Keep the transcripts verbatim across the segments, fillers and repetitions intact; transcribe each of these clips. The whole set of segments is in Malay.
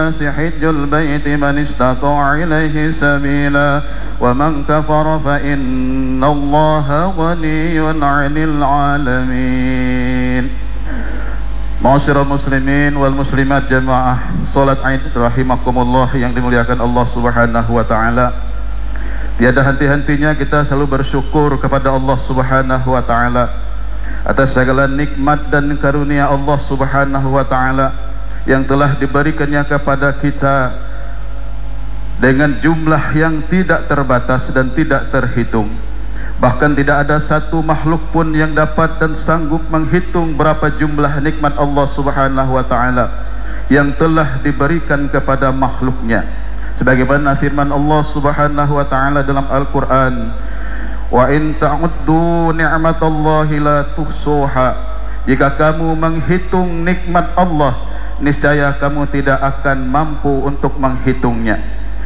حج البيت من استطاع إليه سبيلا ومن كفر فإن الله غني عن العالمين. Ma'asyiral muslimin wal muslimat jamaah salat Aid rahimakumullah yang dimuliakan Allah Subhanahu wa taala. Tiada henti-hentinya kita selalu bersyukur kepada Allah Subhanahu wa taala atas segala nikmat dan karunia Allah Subhanahu wa taala yang telah diberikannya kepada kita dengan jumlah yang tidak terbatas dan tidak terhitung. Bahkan tidak ada satu makhluk pun yang dapat dan sanggup menghitung berapa jumlah nikmat Allah Subhanahu wa taala yang telah diberikan kepada makhluknya. Sebagaimana firman Allah Subhanahu wa taala dalam Al-Qur'an, "Wa in ta'uddu ni'matallahi la tuhsuha." Jika kamu menghitung nikmat Allah, niscaya kamu tidak akan mampu untuk menghitungnya.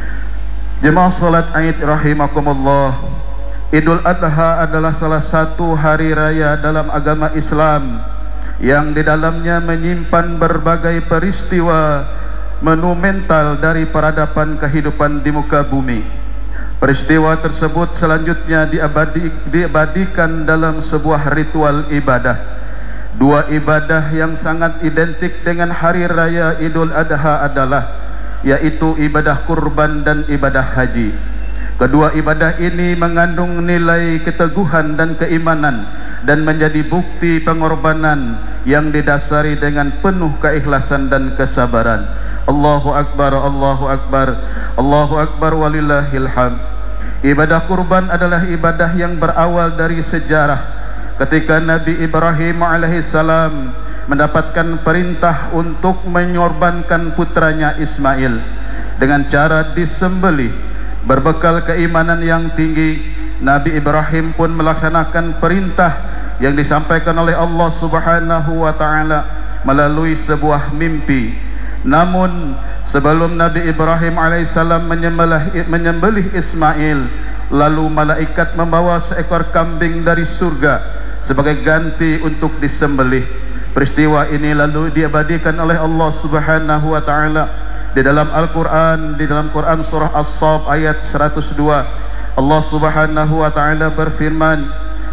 Jemaah salat Aid rahimakumullah, Idul Adha adalah salah satu hari raya dalam agama Islam yang di dalamnya menyimpan berbagai peristiwa monumental dari peradaban kehidupan di muka bumi. Peristiwa tersebut selanjutnya diabadi, diabadikan dalam sebuah ritual ibadah. Dua ibadah yang sangat identik dengan hari raya Idul Adha adalah yaitu ibadah kurban dan ibadah haji. Kedua ibadah ini mengandung nilai keteguhan dan keimanan dan menjadi bukti pengorbanan yang didasari dengan penuh keikhlasan dan kesabaran. Allahu Akbar, Allahu Akbar, Allahu Akbar walillahil hamd. Ibadah kurban adalah ibadah yang berawal dari sejarah ketika Nabi Ibrahim alaihissalam mendapatkan perintah untuk mengorbankan putranya Ismail dengan cara disembelih. Berbekal keimanan yang tinggi, Nabi Ibrahim pun melaksanakan perintah yang disampaikan oleh Allah Subhanahu wa taala melalui sebuah mimpi. Namun sebelum Nabi Ibrahim alaihissalam menyembelih, menyembelih Ismail, lalu malaikat membawa seekor kambing dari surga sebagai ganti untuk disembelih. Peristiwa ini lalu diabadikan oleh Allah Subhanahu wa taala di dalam Al-Quran, di dalam Quran surah As-Saff ayat seratus dua. Allah Subhanahu wa taala berfirman,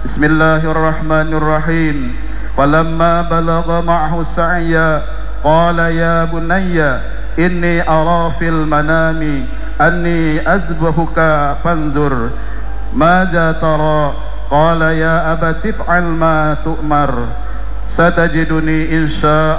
Bismillahirrahmanirrahim. Falamma balagha ma'ahu sa'ya qala ya bunayya inni ara fil manami anni azbahuka fanzur madza tara qala ya abati if'al ma tu'mar satajiduni insya